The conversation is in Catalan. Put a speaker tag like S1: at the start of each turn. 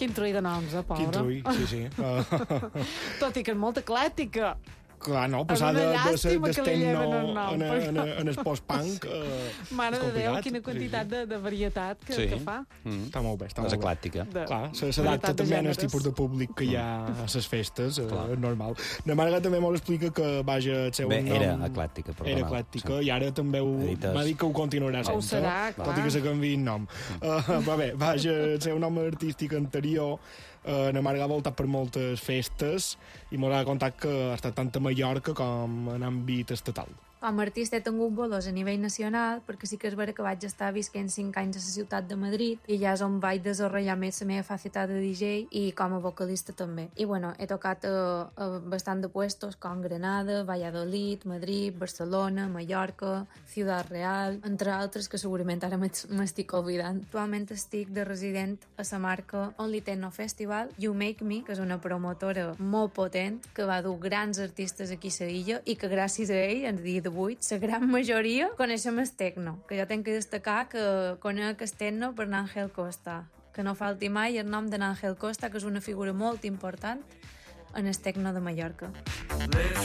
S1: Quin trull de noms, pobre.
S2: Quin trull, sí.
S1: Tot i que és molt eclèctica.
S2: Clar, no, passar
S1: És una llàstima que li lleven el nom.
S2: en el post-punk
S1: Mare de Déu, quina quantitat de varietat que fa.
S2: Està molt bé, està
S3: És
S2: molt bé.
S3: eclèctica.
S2: Clar, s'adapta també al tipus de públic que hi ha a les festes, és normal. La Marga també molt explica que, vaja, el seu nom...
S3: Era eclèctica, perdona.
S2: Era eclèctica, i ara també m'ha dit que ho continuarà sent.
S1: Ho serà, clar.
S2: Tot i que se canviï nom. Però bé, vaja, el seu nom artístic anterior, la Marga ha voltat per moltes festes i m'ho ha contat que ha estat tant a Mallorca com en àmbit estatal.
S4: Com a artista he tingut bolos a nivell nacional, perquè sí que és vera que vaig estar visquent 5 anys a la ciutat de Madrid i ja és on vaig desenvolupar més la meva faceta de DJ i com a vocalista també. I bueno, he tocat a bastant de puestos com Granada, Valladolid, Madrid, Barcelona, Mallorca, Ciudad Real, entre altres que segurament ara m'estic oblidant. Actualment estic de resident a la marca Only Techno Festival, You Make Me, que és una promotora molt potent que va dur grans artistes aquí a l'illa i que gràcies a ell, en dia d'avui, la gran majoria coneixem el techno, que jo tenc que destacar que conec el techno per Ángel Costa, que no falti mai el nom d'Ángel Costa, que és una figura molt important en el techno de Mallorca.